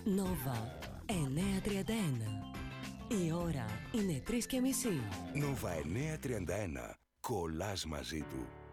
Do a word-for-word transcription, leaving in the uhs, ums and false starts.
Νόβα εννιακόσια τριάντα ένα. Η ώρα είναι τρεις και μισή. Νόβα εννιακόσια τριάντα ένα. Κολλάς μαζί του.